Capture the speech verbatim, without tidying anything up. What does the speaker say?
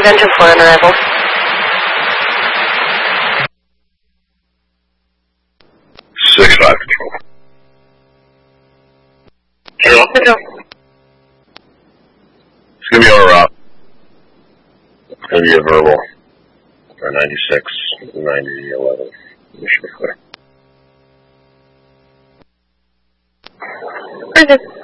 Van two four on arrival. six five control. Control. Control. It's going to be on a route. It's going to be a verbal. For ninety-six, ninety, eleven. We should be clear. Perfect.